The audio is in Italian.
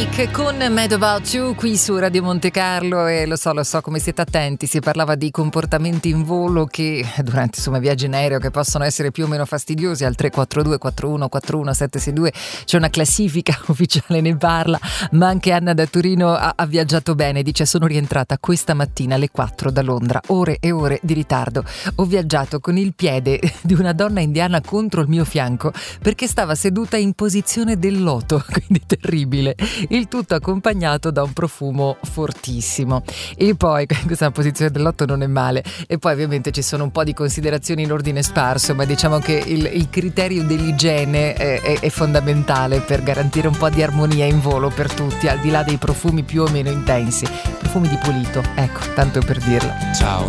Nick con Mad About You qui su Radio Monte Carlo, e lo so come siete attenti, si parlava di comportamenti in volo che durante viaggi in aereo che possono essere più o meno fastidiosi. Al 342 41 41 762 c'è una classifica ufficiale, ne parla, ma anche Anna da Torino ha viaggiato bene, dice: sono rientrata questa mattina alle 4 da Londra, ore e ore di ritardo, ho viaggiato con il piede di una donna indiana contro il mio fianco perché stava seduta in posizione del loto, quindi terribile, il tutto accompagnato da un profumo fortissimo. E poi questa posizione del loto non è male, e poi ovviamente ci sono un po' di considerazioni in ordine sparso, ma diciamo che il criterio dell'igiene è fondamentale per garantire un po' di armonia in volo per tutti, al di là dei profumi più o meno intensi, profumi di pulito, ecco, tanto per dirla. Ciao,